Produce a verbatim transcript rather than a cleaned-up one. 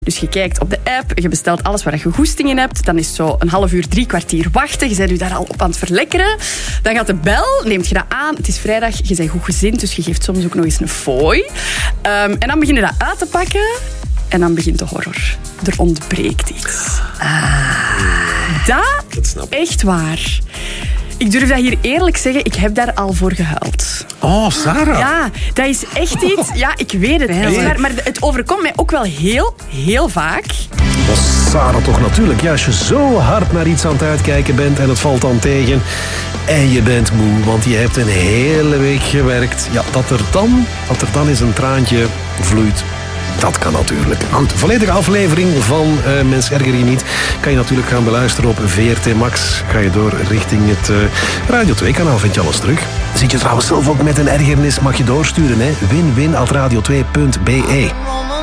Dus je kijkt op de app, je bestelt alles waar je goesting in hebt. Dan is het zo een half uur, drie kwartier wachten. Je bent je daar al op aan het verlekkeren. Dan gaat de bel, neemt je dat aan. Het is vrijdag, je bent goed gezind, dus je geeft soms ook nog eens een fooi. Um, en dan begin je dat uit te pakken. En dan begint de horror. Er ontbreekt iets. Ah, dat, dat snap ik. Echt waar. Ik durf dat hier eerlijk zeggen, ik heb daar al voor gehuild. Oh, Sarah. Ja, dat is echt iets... Ja, ik weet het. Heel maar, maar het overkomt mij ook wel heel, heel vaak. Oh, Sarah, toch natuurlijk. Ja, als je zo hard naar iets aan het uitkijken bent en het valt dan tegen en je bent moe, want je hebt een hele week gewerkt. Ja, dat er dan, dat er dan eens een traantje vloeit. Dat kan natuurlijk. Goed, volledige aflevering van uh, Mens Erger Je Niet kan je natuurlijk gaan beluisteren op V R T Max. Ga je door richting het uh, Radio twee kanaal, vind je alles terug. Zit je trouwens zelf ook met een ergernis, mag je doorsturen, hè? win win at radio twee punt b e.